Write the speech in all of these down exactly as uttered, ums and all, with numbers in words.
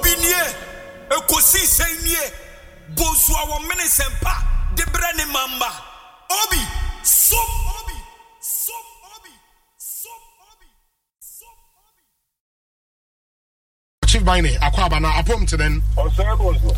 Obi nie ekosi senye bosu awo mene sempa de brane mamba Obi som Obi som Obi som Obi som Obi Chief Bine akwaba na apom to then Osebo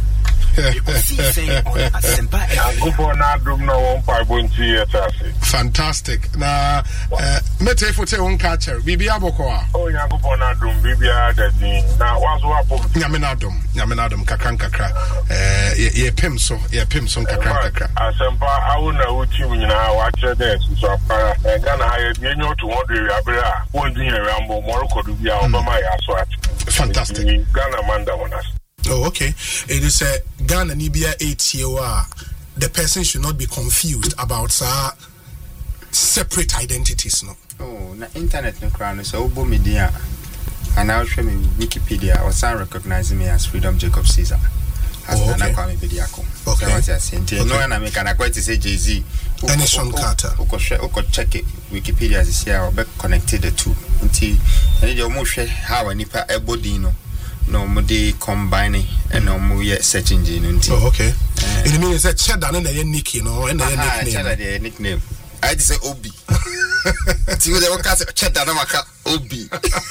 fantastic. Na mete fote on catcher. Bibi abokoa. Oh, Yakupona drum, Bibia, that now was what Yaminadum, Yaminadum, Kakran Kakra. Eh, ye pimso, ye pimson Kakran Kakra. Asempa, I will know what you now watch this. So, I'm gonna hire you to want the Abra, one thing around Morocco to be out of my aswat. Fantastic. Ghana Manda on us. Oh, okay. It is a Ghana Nibia eight year. The person should not be confused about uh, separate identities. No. Oh, na internet no crown so obo media. And I'll show me Wikipedia or some recognize me as Freedom Jacob Caesar. As oh, okay. Kwame Bediako. Okay. So what I say, no one I make an quite to say Jay-Z. And Sean Carter. Oko oko check it Wikipedia as here or be connected the two. Until and you almost how any pa ebodino. No, we combining and no more search engine. Oh, okay. Uh, it means that Cheddar and the Nicky, no, and the nickname. Cheddar, nickname. I just say Obi. See what they will cast Cheddar, no, Obi.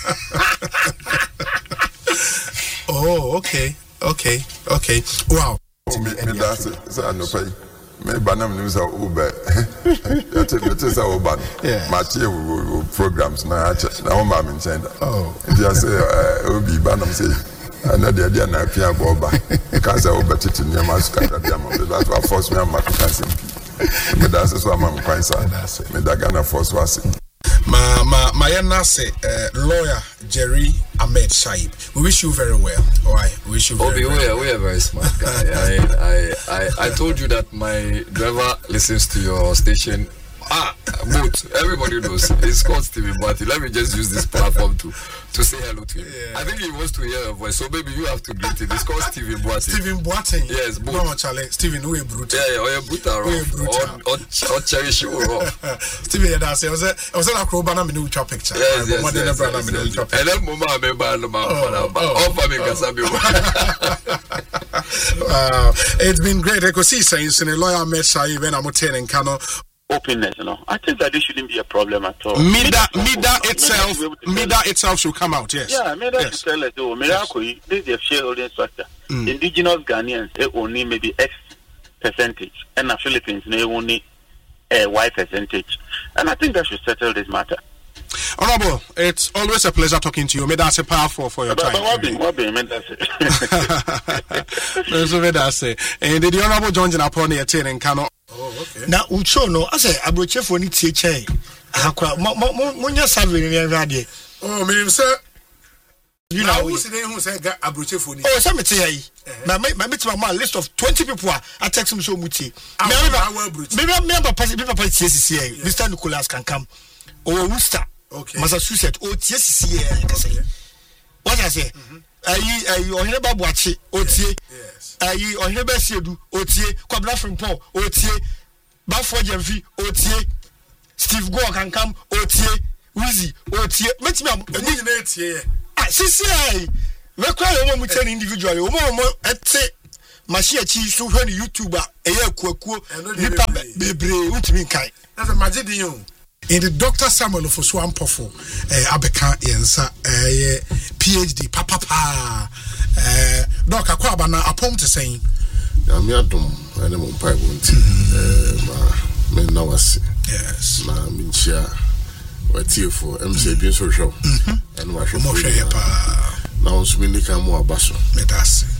Oh, okay, okay, okay. Wow. Oh, me, me that's it. So I know pay. Me banam news are Uber. That's it. That's our ban. Yeah. Matthew programs na na home am in China. Oh. Just say Obi banam say. And the idea na pia boba. Because I Uber to near Mascot that am. That was force me am African. Me that's so am am quite sad. Me that Ghana force was it. Ma ma ma yana say uh, lawyer Jerry Ahmed Shaib. We wish you very well. All right, we wish you very Obi, well. we are we are very smart guy. I, I I I told you that my driver listens to your station. Ah, both. Everybody knows. It's called Stephen Boateng. Let me just use this platform to to say hello to him. Yeah. I think he wants to hear your voice, so maybe you have to greet him. It's called Stephen Boateng. Stephen Boateng. Yes, both. No, Charlie. Stephen, who is brutal? Yeah, yeah, or you're brutal, Who is brutal? or or, or cherish you, or Stephen, yeah, that's it. I was a I was a acrobat. I'm in a picture. yes, yes, yes, yes, yes, yes, yes, yes. And then mama, I remember the man. Oh, for me, Wow, it's been great. I could see saying, "So the lawyer met Shaib and I'm telling Kano." Openness, you know. I think that this shouldn't be a problem at all. Mida, Mida itself, Mida itself should come out, yes. Yeah, Mida yes. should tell us, oh, Miracle, yes. This is a shareholding structure. Mm. Indigenous Ghanaians, they only maybe X percentage, and the Philippines, they only a Y percentage. And I think that should settle this matter. Honorable, it's always a pleasure talking to you. May that's a powerful for your but, time. But what be, what be, that's it. That's what I say. And the Honorable John Jinapon here telling Kano. Oh, okay. Now, Ucho, no, I say, Abroche for any T H A. Monya Savin in radio. Oh, me, sir. You know, who's the name who said Abroche for oh, some tell you. My my list of twenty people. I text him so much. Maybe I remember people by T S C A. Mister Nicholas can come. Oh, Worcester. Okay. Massachusetts. Oh, T S C A. What I say? Ayi ayi ohene babuachi otie ayi ohene besiedu otie kwabla from Paul otie bafo Jemfi otie Steve Go can come otie Wizzy otie metimi am enyi na etie ah sisi ai we kwa yo mo tell individually o mo mo ete machine chi so hwe ni YouTuber eye akuakuo nipa bebre untimi nkai that's a magic you. In the Doctor Samuel of Swampofo, uh, Abeka Yensa, uh, PhD, Papa Pa, uh, Doc Aquabana, a pom to saying, Yamiadum, and a mumpai won't, ma, men now I see, yes, ma, minchia, what here for M C B social, and wash a motion. Now, Swinika more basso, metas,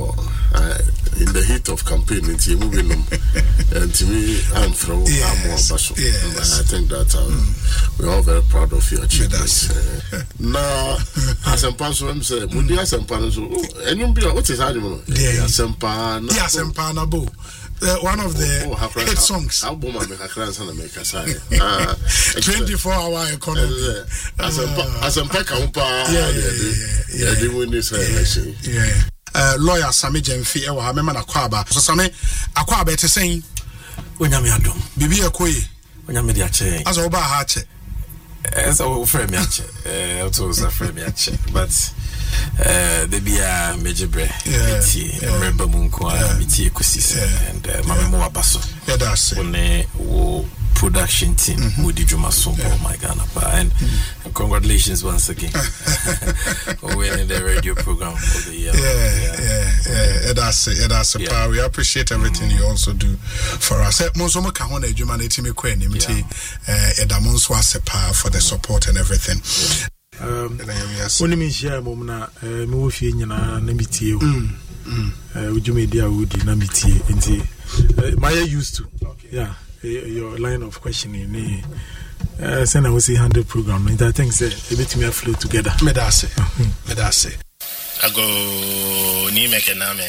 in the heat of campaign, it's moving them, and to me, I'm from more basso. I think that um, mm. we're all very proud of your achievements. Now, as a person say, Mundi as a panel, and you be what is animal? Yes, and pan, yes, and panabo. One of the oh, oh, hit songs. How bomb make a class and make a sign. Twenty-four hour economy. As a as a pack of yeah, yeah, yeah, they win this election. Yeah. Uh, lawyer Sami Jemfi, ewa hamema na kwaba. So Sami, akwaba ete saying, Unyami adom. Bibi ekoi. Unyami diache. As oba hache. As a frame yache. Eh, also a frame yache. But Uh, the be a major bre. Yeah. Remember Munko, Miti Kusis, and Mamma Moabaso. Yeah, that's it. Production team, Woody Juma Sombo, my Ghana, and mm-hmm. congratulations once again for winning the radio program of the year. Yeah, yeah, yeah, yeah. That's it. That's it. Yeah. We appreciate everything mm-hmm. you also do for us. Monsomo Kahone Juma Netimi Kweni, Miti, Edamonso Asepa for the support and everything. Um, when you share Momna, Mofi Yana Namiti, Ujumedia Woody Namiti, and Maya used to, yeah. Your line of questioning, uh, send I will see hundred program. And I think say a bit me flow together. Medase, medase. I go ni mekename.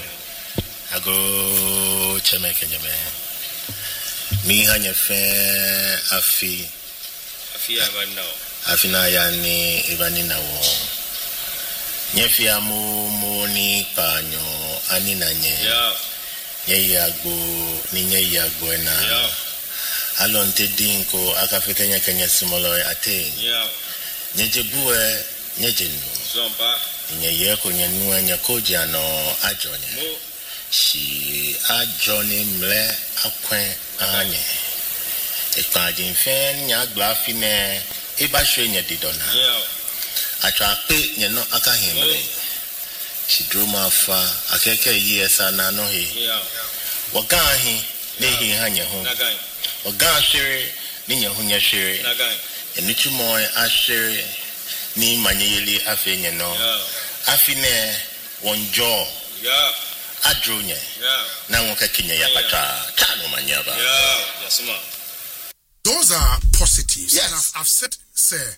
I go chemekenyame. Mi hanya fe afi. Afi abana. Afi na yani ibani na wo. Nyefi amu moni panyo ani na nye. Yeah. Yago ni yago na alonte dinko akafetenya kenya simolo ate nyejebuwe nyejenu zomba nyeyeko nyenua nyakoja no ajone shi ajone mle akwen anye ekpaji fen nyagba fine ibashwe nyedidona atwa pe nyeno akahimle she drew my fa akeke years na no he wagan he ne he hanya ho wagan shere ni nya ho nya shere enichu moy ashere ni manyeli afenye no afine wonjo yeah adronye yeah na woka kinya ya pata tano manyaba yeah yes ma. Those are positives. Yes. And I've, I've said sir,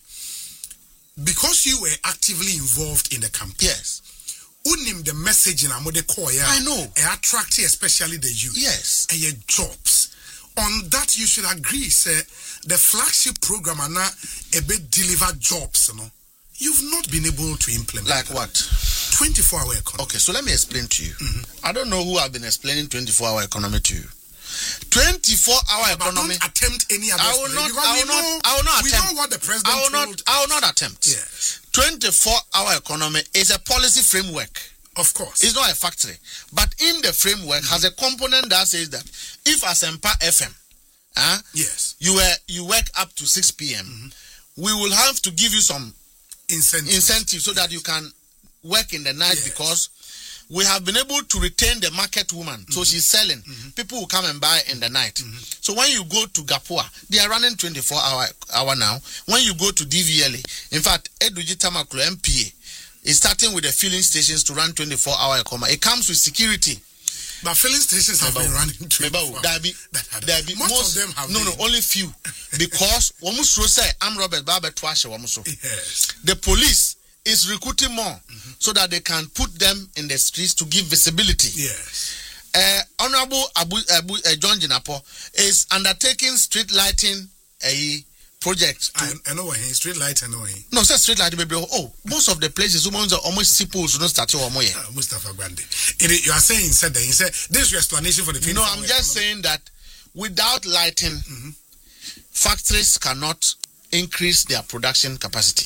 because you were actively involved in the campaign. Yes. Unim the message in Amode Koya. I know. Attracting especially the youth. Yes. And your jobs. On that, you should agree, sir. The flagship program and a bit deliver jobs, you know. You've not been able to implement. Like that. what? twenty-four hour economy. Okay, so let me explain to you. Mm-hmm. I don't know who have been explaining twenty-four hour economy to you. twenty-four hour yeah, economy. Don't attempt any other. I will not. I will not. Know, I will not we attempt. know what the president I will told. not. I will not attempt. Yes. twenty-four hour economy is a policy framework. Of course. It's not a factory. But in the framework mm-hmm. has a component that says that if as Asempa F M, uh, yes, you were you work up to six p.m., mm-hmm. we will have to give you some incentives, incentives so that you can work in the night yes. because we have been able to retain the market woman. Mm-hmm. So she's selling. Mm-hmm. People will come and buy in the night. Mm-hmm. So when you go to Gapua, they are running twenty-four hour hour now. When you go to D V L A, in fact, Eduji Tamaklo M P A is starting with the filling stations to run twenty-four hour coma. It comes with security. But filling stations have been running twenty-four hours. Be, there be most, most of them have no, been. no, only few. Because Wamusro say, I'm Robert Barber Twashe Wamusro. Yes. The police is recruiting more mm-hmm. so that they can put them in the streets to give visibility. Yes. Uh, Honorable Abu, Abu, uh, John Jinapo is undertaking street lighting a project. I, I know he street light. I know he. No, say street light. Baby. Oh, most of the places, women are almost simple. So don't start your moye. Uh, Mustafa Grande. You are saying said that he said this is your explanation for the. No, I'm just saying that without lighting, mm-hmm. factories cannot increase their production capacity.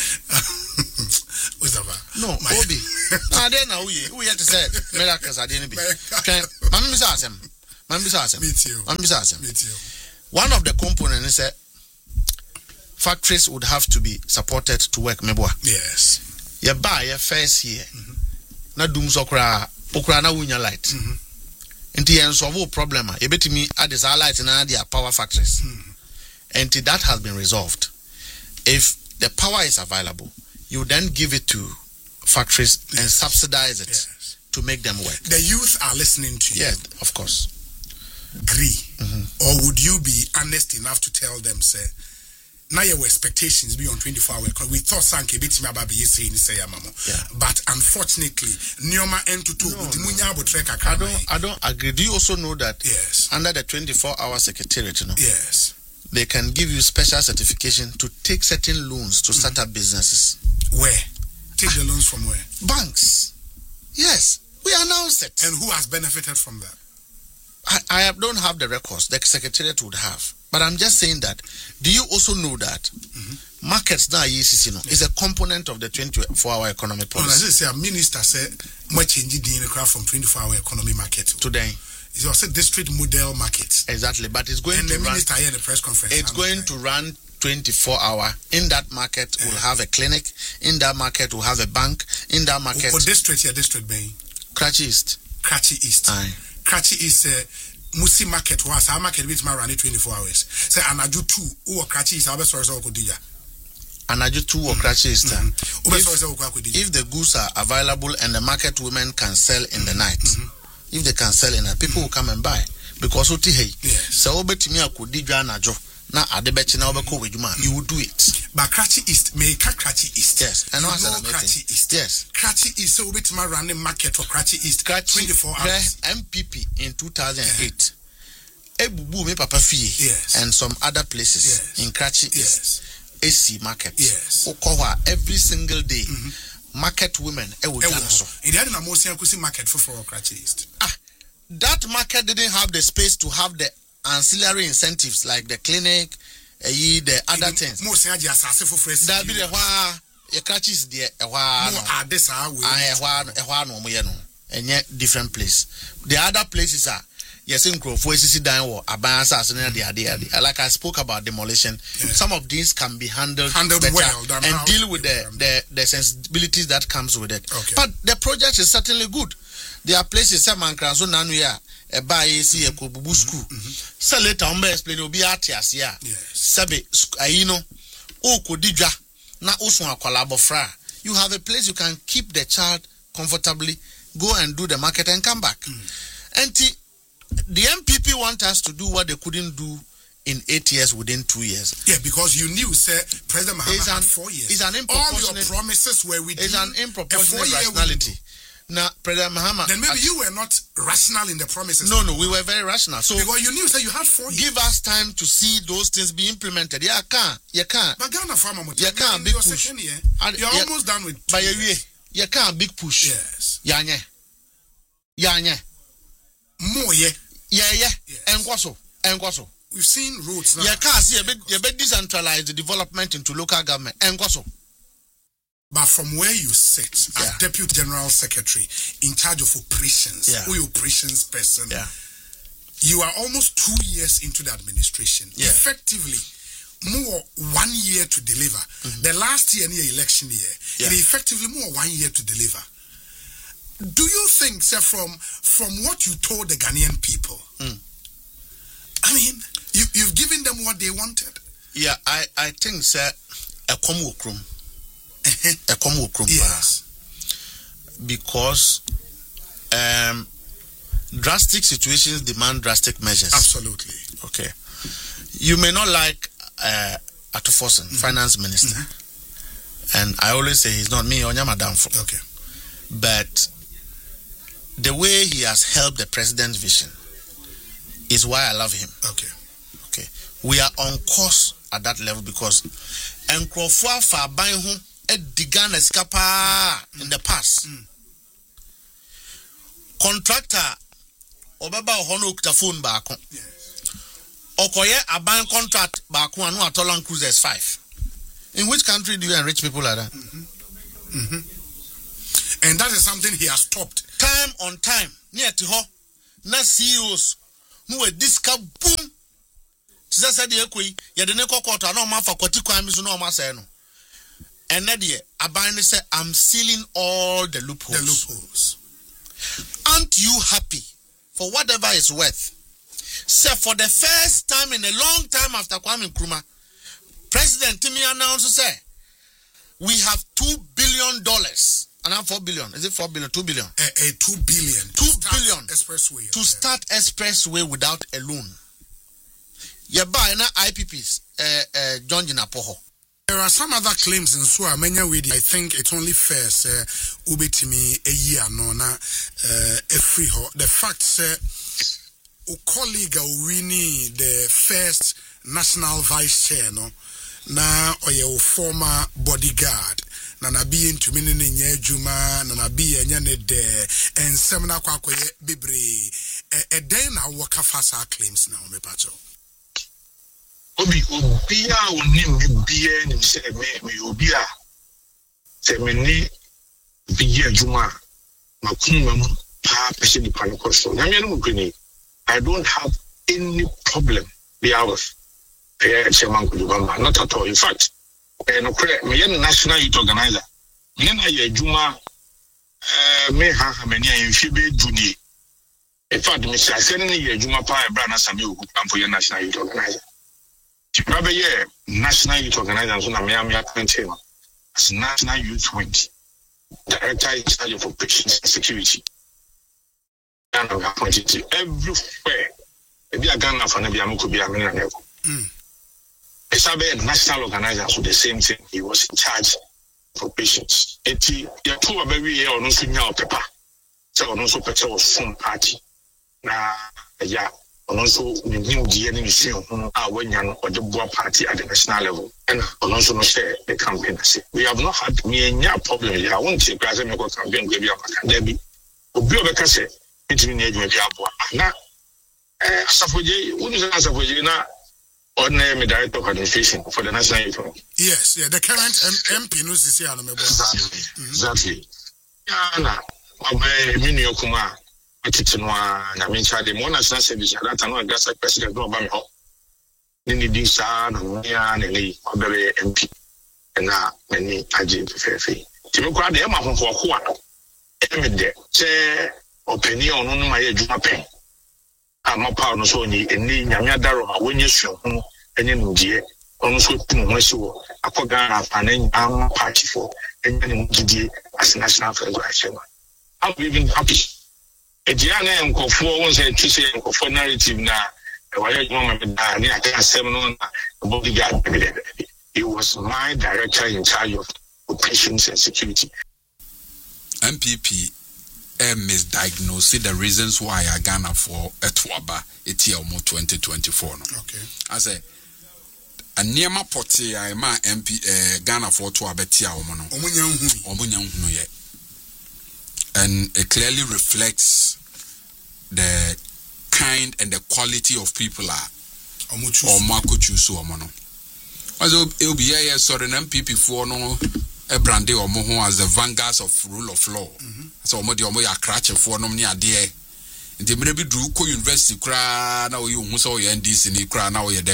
Mustafa. No, my Obi. Now then, now we we have to say miracles are the enemy. Okay, Mami Misasem. Mami Misasem. Me too. Mami Misasem. Me too. One of the components is that factories would have to be supported to work. Meboa. Yes. You buy your first year. Na dum sokra okra na wunya light. Nti yen solve problem. E betimi add this light na their power factories. And that has been resolved. If the power is available, you then give it to factories yes. and subsidize it yes. to make them work. The youth are listening to you. Yes, of course. Agree. Mm-hmm. Or would you be honest enough to tell them, say, now your expectations be on twenty-four hour because we thought Sanke bit me about saying say mama. But unfortunately, Nioma N to two I don't I don't agree. Do you also know that yes under the twenty-four hour secretariat, you know? Yes. They can give you special certification to take certain loans to start up businesses. Where? Take the loans from where? Banks. Yes. We announced it. And who has benefited from that? I, I don't have the records the secretariat would have. But I'm just saying that. Do you also know that mm-hmm. markets now is you know is a component of the twenty-four hour economy policy. As I say, a minister said much changing the craft from twenty-four hour economy market today. It's also district model market. Exactly, but it's going and to the run. Minister here in the press conference. It's going to run twenty-four hour. In that market, yeah. we'll have a clinic. In that market, we'll have a bank. In that market, for district here, district bay. Kratchi East. Kratchi East. Aye. Kratchi East. Uh, Musi market was our market which run twenty-four hours. Say Anaju two or Kratchi East. Our best source of Kodija. Anaju two or Kratchi East. Mm-hmm. If, if the goods are available and the market women can sell in the night, mm-hmm. if they can sell in the night, people mm-hmm. will come and buy. Because what hey, so obetimi akodija anajo na adebechi na obeko weduma, you will do it. But Kratchi East, may Kratchi East. Yes, I know Kratchi East. Yes, Kratchi East. So obetimi running market for Kratchi East. Kratchi twenty-four hours. M P P in two thousand eight. Ebubu me Papa Fie. Yes. And some other places yes. in Kratchi East. Yes. A C market. Yes. Okowa every single day. Mm-hmm. Market women. Ewo so. In the end, na most yankusi market for for Kratchi East. Ah. That market didn't have the space to have the ancillary incentives like the clinic, uh, the other things. Most of the that be the why your catches there a while. More are this how we a while a while no more and yet different place. The other places are yes in Grove where you down or abansa as the idea. Like I spoke about demolition, yeah. some of these can be handled, handled well and deal with the, the the sensibilities that comes with it. Okay. But the project is certainly good. There are places some man can so nanu ya e ba esi e ko bubu school. So later on be explain obi atias ya. Sabe ayino o ko didwa na osun akwala abofra. You have a place you can keep the child comfortably, go and do the market and come back. Mm. And the, the M P P want us to do what they couldn't do in eight years within two years. Yeah, because you knew, sir, President Mahama had four years. It's an All your promises were within it's an improportionate rationality. Now, President Mahama. Then maybe you were not rational in the promises. No, no, we were very rational. So because you knew that you had four years. Give us time to see those things be implemented. Yeah, can you can't. But Ghana farmer, you can't big push. Year, you're yeah, almost done with. By a year, you can't big push. Yes. Yeah, yeah, yeah, yeah. More yeah. Yeah, yeah. And kwaso, and kwaso. We've seen roads now. You can't see a bit. You bit decentralize the development into local government. And kwaso. But from where you sit yeah. as Deputy General Secretary in charge of operations, yeah. or your operations person, yeah. you are almost two years into the administration. Yeah. Effectively, more one year to deliver. Mm-hmm. The last year, near election year, yeah. it is effectively more one year to deliver. Do you think, sir, from from what you told the Ghanaian people, mm. I mean, you, you've given them what they wanted? Yeah, I, I think, sir, a komukrum. A komukrum. Yes. Because um, drastic situations demand drastic measures. Absolutely. Okay. You may not like uh, Atufosin, mm-hmm. finance minister. Mm-hmm. And I always say he's not me or Nyamadamfo. Okay. But the way he has helped the president's vision is why I love him. Okay. Okay. We are on course at that level because Nkrofua Fabanhu Edigan Escapa in the past. Mm. Contractor Obaba Hono Phone back. Okoye a bank contract back one who are Tolan Cruisers five. In which country do you enrich people like that? Mm-hmm. Mm-hmm. And that is something he has stopped. Time on time. Near to her. Na C E Os. Who were disca boom. Sister said the equi, Yadeneko quarter, no man for Kotiquam is no maseno. And Nadia, Abane said, I'm sealing all the loopholes. The loopholes. Aren't you happy for whatever it's worth? Say, for the first time in a long time after Kwame Nkrumah, President Timi announced, say, we have two billion dollars. And I'm four billion. Is it four billion? Two billion? A, a two billion. Two billion. Expressway. To start expressway without a loan. You buy na I P Ps, uh, uh, John Jinapoho. There are some other claims in Sua Menya Widi. I think it's only fair, sir, Ubetimi a year no na a free ho. The fact, sir, a colleague winning the first national vice chair, no, na or your former bodyguard. Nana be into meaning in ye juma, nana be a yane de, and semina quaque bibre. A day now, what Kafasa claims now, me pacho. Obi Obia onim bia nim say me me Obia say me ni bia juma makumam pa pese ni panokoso. Na me no mukuni. I don't have any problem be ours. Eh chairman Kudubamba not at all. In fact, eh no credit me national youth organizer. Me na ye juma eh me ha ha me ni ahemfi be duni. In fact, me say say ni ye juma pa e bra na same oku am for your national youth organizer. Tibabe ye national youth organizer so na me am ya twenty as national youth twenty. Director in charge of operations and security. And I'm appointed to everywhere. If you are Ghana for the Biamu could be a million level. It's a national organizer, so the same thing. He was in charge of operations. It is two of every year on also now paper. So on also paper was some party. Now, yeah, on also the new D N A mission when you or the board party at the national level. And on also no share the campaign. We have not had me any problem here. I want to say, President Meko campaign, give you a Debbie. Obio Bekase, it's in the age of Yabua. Now, Safoje, what is an Safoje now? Ordinary director of administration for the national youth. Yes, yeah, the current M- MP knows this year. Exactly, exactly. Yeah, now, my mini Okuma, I teach no, I mean, child, the more national service, I don't know, that's like President Obama. Nini Disa, Nia, Nini, Obere M P, and now many Ajay Fefe. Timokra, the Emma for Hua, Emide, say, opinion on my Juma pen. I'm a power so ni any Yamadaro, when you show any Mudia, almost put Messiwo, a Kogan, and I'm party for any G as a national federation. I'm even happy. A Gianna and Kofor was a Trisha and Kofor narrative now. I can't say no bodyguard. It was my director in charge of operations and security. M P P misdiagnosed the reasons why I Ghana for a Tuaba Etiamo twenty twenty-four. Okay. I say a Niama Poti I ma M P Ghana for Tuaba Tia Omono. Omunyan yet. And it clearly reflects the kind and the quality of people are or Marco Chusu Omono. Also, it will be a sort of M P P for no a brandy or moho as the vanguards of rule of law. So, Modi Omoya cratch for no near dear. In the maybe Drew Co University cry now you must all end this in the cry now you're there.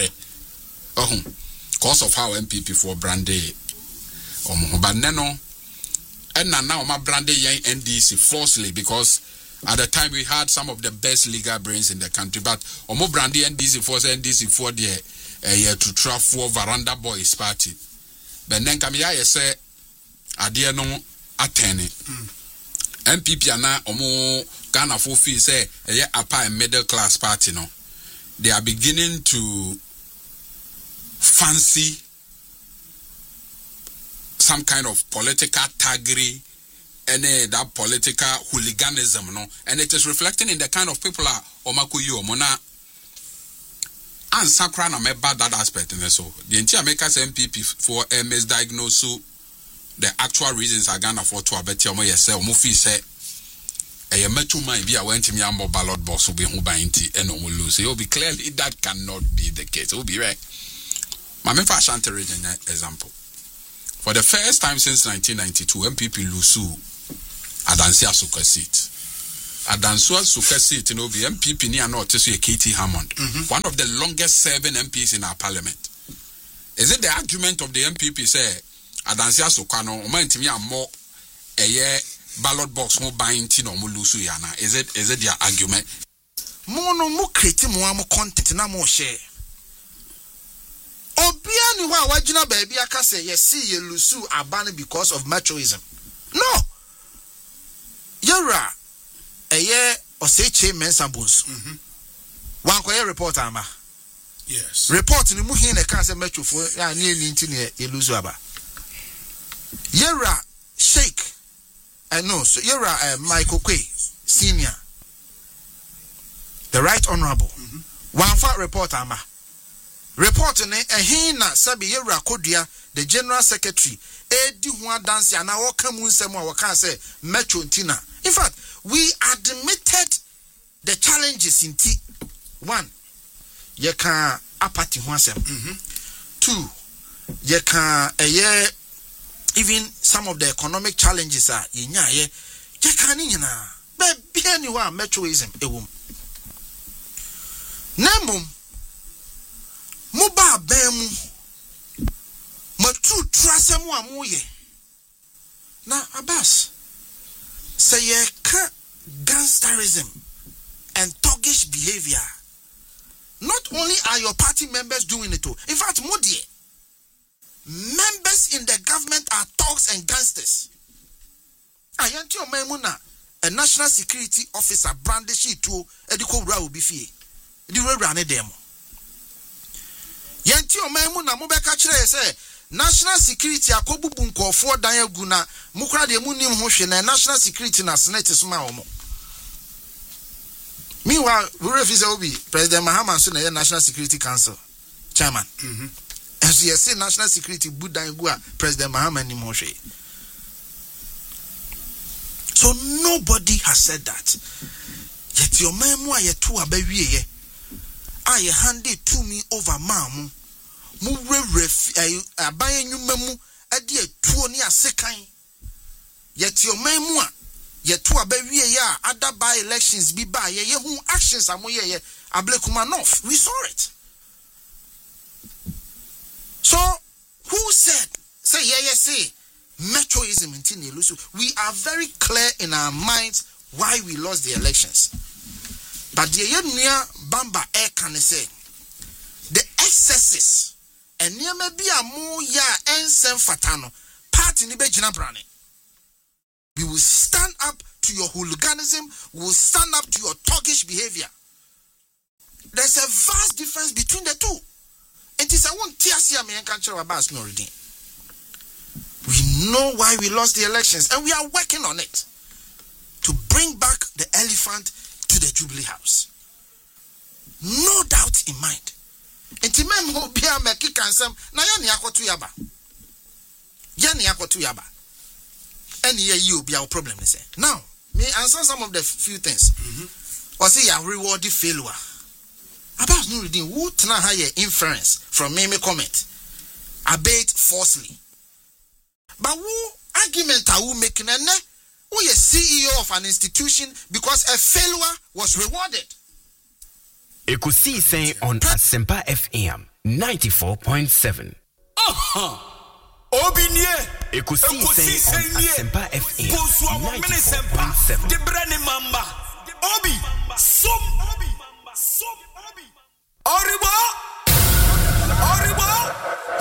Oh, cause of how M P P for brandy or moho, but nano and now my brandy young N D C falsely because at the time we had some of the best legal brains in the country, but Omo Brandy N D C for N D C for the uh, to try for Veranda Boys Party. But then come here, say, I dear no attending. M P P ana Omo Ghana for fee say a upper and middle class party. No, they are beginning to fancy some kind of political taggery. Any that political hooliganism, no, and it is reflecting in the kind of people are Omakuyu Mona and Sakrana me bad that aspect in the so the entire makers M P P for M S diagnose the actual reasons are Ghana for to abeti omo yese omo fi say a metu man be a went to me ambo ballot box will be who by inti and omo lose. It will be clearly that cannot be the case. It will be right. My me for Ashanti region example. For the first time since nineteen ninety-two, M P P Lusu Adansi Asuka seat. Adansi Asuka seat, you know, the M P P near not to see K T Hammond, mm-hmm. one of the longest serving M Ps in our parliament. Is it the argument of the M P P say Adansi Asuka no man to me are more a year ballot box more buying tin or Mulusu yana? Is it is it their argument? Mono mo create more content na mo share. Obiani wa wajina baby akase ye see ye lusu abani because of machoism. No. Yura a year or say che mensabos. One queer report ama. Yes. Report in the muhin a cancer metro for ya near Nintini Eluzuaba. Yura Sheikh. I know so Yura uh, Michael Quay Senior. The Right Honorable. Mm-hmm. One fat report ama. Reporting a hina Sabi Yura Kodia, the General Secretary, Edi Juan Dancy, and our common Samuel can say Metro Tina. In fact, we admitted the challenges in T. One, you can apathy ho asem. Mhm. Two, ye can eh even some of the economic challenges are yenya ye ye can ni nyina. Be bia ni wa metroism ewom. Nambum Muba bemu Matu trasemu amuye na Abbas say ye ka gangsterism and thuggish behavior. Not only are your party members doing it, in fact, Modi, members in the government are thugs and gangsters. Ayanti Omemuna, a national security officer, brandish to Ediko Rao Bifi. The run demo. Yanti Omemuna Mobeka Chere say national security akobu bunko for Dayaguna, Mukra de Munim Hoshen, and national security na Senate Smaomo. Meanwhile, we refuse Obi, President Mahama Suna, National Security Council chairman. Mm-hmm. As you say, National Security Buddha President Mahama Nimoshe. So nobody has said that. Yet your memoir, ye two abaye, I handed to me over mamu. Mure ref abaye you memu, a dear two near second. Yet your memoir. Ye two abaye ya other by elections be by ye who actions are moye ye ablekumanov. We saw it. So who said say yeah yeah say metroism in Tinilusu? We are very clear in our minds why we lost the elections. But the near Bamba Air can say the excesses and near maybe a more ya and sem fatano party ni be jinabrane. We will stand up to your hooliganism. We will stand up to your thuggish behavior. There's a vast difference between the two. It is a one tear me and culture about Snoridin. We know why we lost the elections and we are working on it to bring back the elephant to the Jubilee House. No doubt in mind. Intimem ho bia meki kansem na ya ni akotu yaba. Ya ni akotu yaba. And here you be our problem. Say. Now, me answer some of the few things. Mm-hmm. Or say, a rewarded failure. About no reading, who tana higher inference from me, me comment. Abate falsely. But who argument are we making? And who is C E O of an institution because a failure was rewarded? Ekusi saying on Asempa F M ninety-four point seven. Uh-huh. Obinye Ekusi saying on Asempa F M ninety-four point seven. The Brani Mamba Obi Som